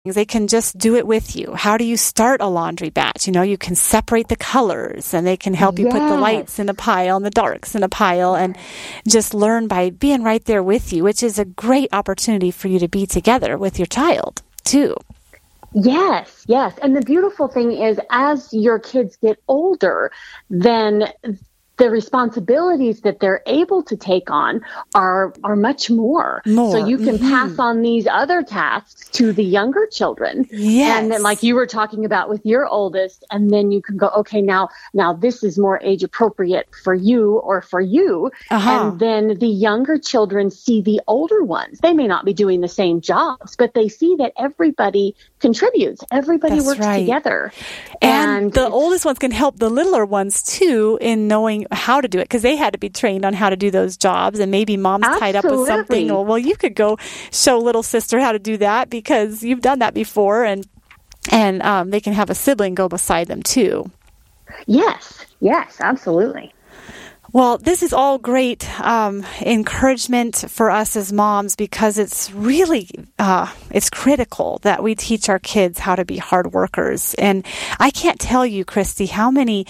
They can just do it with you. How do you start a laundry batch? You can separate the colors, and they can help you put the lights in a pile and the darks in a pile, and just learn by being right there with you, which is a great opportunity for you to be together with your child, too. Yes. And the beautiful thing is, as your kids get older, then the responsibilities that they're able to take on are much more. So you can pass on these other tasks to the younger children. Yes. And then, like you were talking about with your oldest, and then you can go, okay, now this is more age appropriate for you or for you. And then the younger children see the older ones. They may not be doing the same jobs, but they see that everybody contributes. Everybody works together. And the oldest ones can help the littler ones too in knowing how to do it, because they had to be trained on how to do those jobs, and maybe mom's tied up with something. Well, you could go show little sister how to do that because you've done that before, and they can have a sibling go beside them too. Yes, absolutely. Well, this is all great encouragement for us as moms, because it's really it's critical that we teach our kids how to be hard workers. And I can't tell you, Christy, how many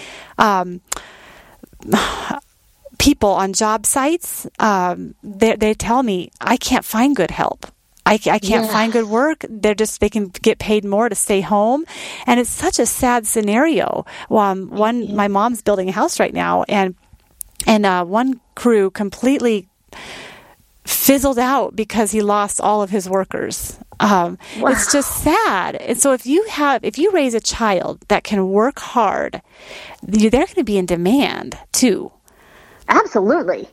people on job sites, they tell me, I can't find good help. I can't find good work. They can get paid more to stay home. And it's such a sad scenario. My mom's building a house right now, and one crew completely fizzled out because he lost all of his workers. It's just sad. And so if you raise a child that can work hard, they're going to be in demand too. Absolutely.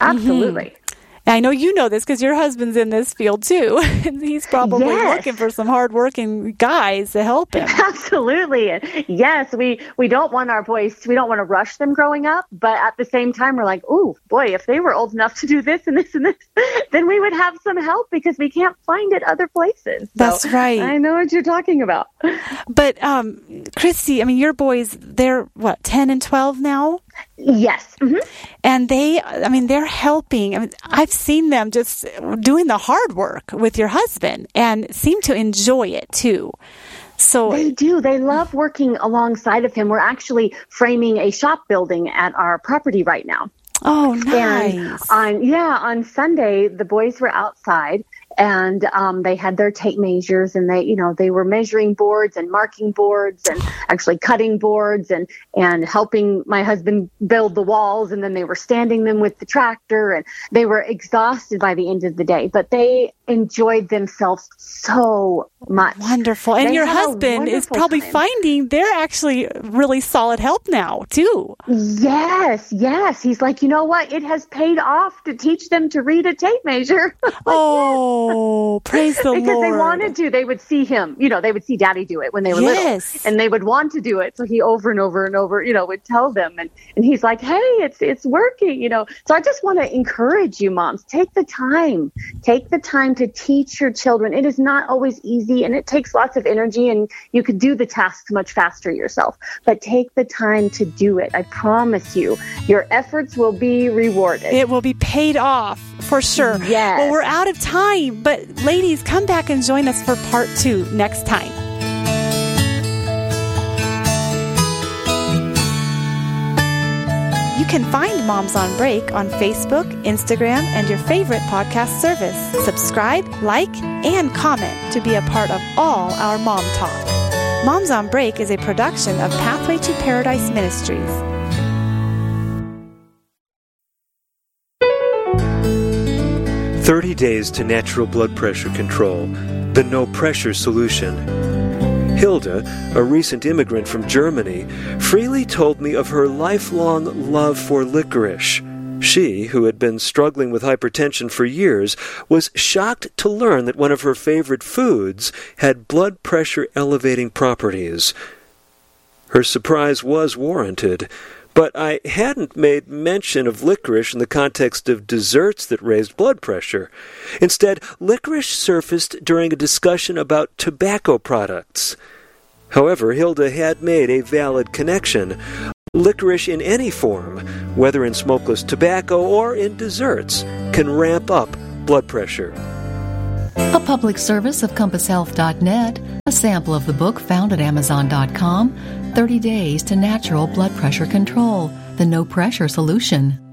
I know you know this because your husband's in this field too. And he's probably looking for some hardworking guys to help him. Absolutely. Yes, we don't want our boys, we don't want to rush them growing up, but at the same time we're like, ooh, boy, if they were old enough to do this and this and this, then we would have some help because we can't find it other places. So that's right. I know what you're talking about. But Christy, your boys, they're 10 and 12 now? Yes. Mm-hmm. And they're helping. I've seen them just doing the hard work with your husband and seem to enjoy it too. So they do. They love working alongside of him. We're actually framing a shop building at our property right now. Oh, nice. And on Sunday, the boys were outside, and they had their tape measures, and they were measuring boards and marking boards and actually cutting boards and helping my husband build the walls. And then they were standing them with the tractor, and they were exhausted by the end of the day, but they enjoyed themselves so much. Wonderful. And your husband is probably finding they're actually really solid help now too. Yes. He's like, you know what? It has paid off to teach them to read a tape measure. Oh, praise the Lord. Because they wanted to. They would see him, they would see Daddy do it when they were little. And they would want to do it. So he over and over and over, would tell them. And he's like, hey, it's working, So I just want to encourage you, moms, take the time to teach your children. It is not always easy, and it takes lots of energy, and you could do the tasks much faster yourself. But take the time to do it. I promise you, your efforts will be rewarded. It will be paid off for sure. Yes. Well, we're out of time, but ladies, come back and join us for part 2 next time. You can find Moms on Break on Facebook, Instagram, and your favorite podcast service. Subscribe, like, and comment to be a part of all our mom talk. Moms on Break is a production of Pathway to Paradise Ministries. "30 Days to Natural Blood Pressure Control, the No Pressure Solution." Hilda, a recent immigrant from Germany, freely told me of her lifelong love for licorice. She, who had been struggling with hypertension for years, was shocked to learn that one of her favorite foods had blood pressure elevating properties. Her surprise was warranted, but I hadn't made mention of licorice in the context of desserts that raised blood pressure. Instead, licorice surfaced during a discussion about tobacco products. However, Hilda had made a valid connection. Licorice in any form, whether in smokeless tobacco or in desserts, can ramp up blood pressure. A public service of CompassHealth.net, a sample of the book found at Amazon.com, 30 Days to Natural Blood Pressure Control, the No Pressure Solution.